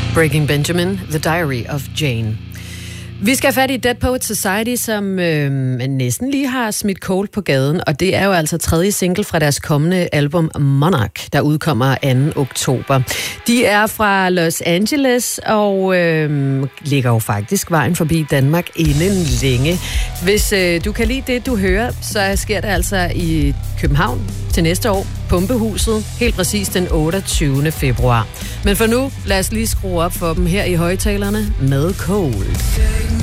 Breaking Benjamin, The Diary of Jane. Vi skal have fat i Dead Poets Society, som næsten lige har smidt Cold på gaden, og det er jo altså tredje single fra deres kommende album Monarch, der udkommer 2. oktober. De er fra Los Angeles og ligger jo faktisk vejen forbi Danmark inden længe. Hvis du kan lide det, du hører, så sker det altså i København til næste år, Pumpehuset, helt præcis den 28. februar. Men for nu, lad os lige skrue op for dem her i højtalerne med Cold.